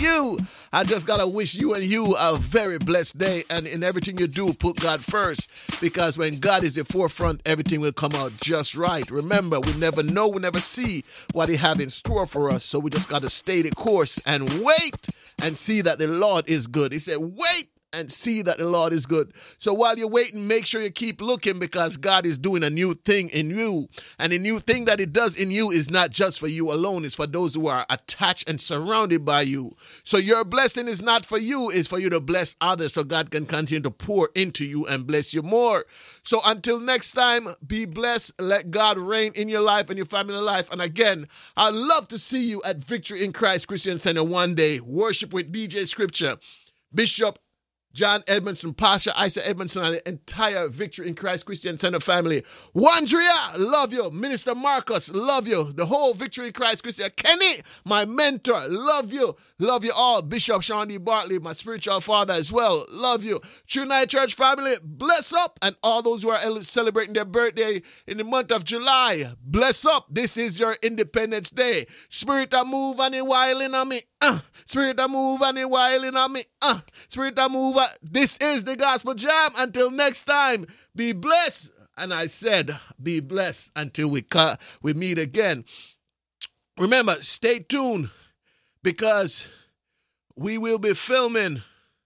you. I just gotta wish you and you a very blessed day. And in everything you do, put God first. Because when God is the forefront, everything will come out just right. Remember, we never know, we never see what He have in store for us. So we just gotta stay the course and wait and see that the Lord is good. He said, wait and see that the Lord is good. So while you're waiting, make sure you keep looking, because God is doing a new thing in you. And the new thing that He does in you is not just for you alone. It's for those who are attached and surrounded by you. So your blessing is not for you. It's for you to bless others so God can continue to pour into you and bless you more. So until next time, be blessed. Let God reign in your life and your family life. And again, I'd love to see you at Victory in Christ Christian Center one day. Worship with DJ Scripture, Bishop John Edmondson, Pastor Isaac Edmondson, and the entire Victory in Christ Christian Center family. Wandria, love you. Minister Marcus, love you. The whole Victory in Christ Christian. Kenny, my mentor, love you. Love you all. Bishop Sean D. Bartley, my spiritual father as well. Love you. True Night Church family, bless up. And all those who are celebrating their birthday in the month of July, bless up. This is your Independence Day. Spirit a move and a while in on me. Spirit a move and a while in on me. Spirit a move. This is the Gospel Jam. Until next time, be blessed. And I said, be blessed until we meet again. Remember, stay tuned, because we will be filming.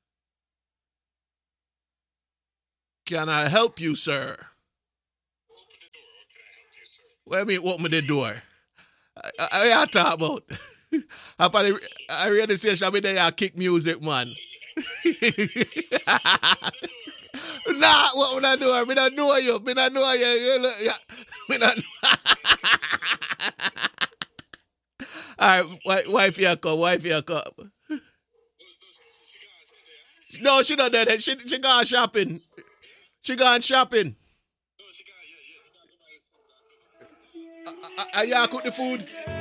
Can I help you, sir? What do you mean, open the door? I talk about. I really say, shall be there, kick music, man. Nah, what would I do? I don't know you. Me not know you. Me not. All right, wife here come. No, she not there. She gone shopping. Are you cook the food?